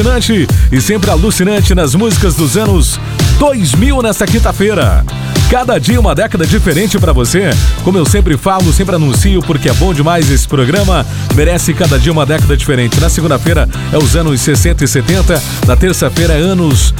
E sempre alucinante nas músicas dos anos 2000 nesta quinta-feira. Cada dia uma década diferente pra você. Como eu sempre falo, sempre anuncio, porque é bom demais esse programa. Merece cada dia uma década diferente. Na segunda-feira é os anos 60 e 70. Na terça-feira é anos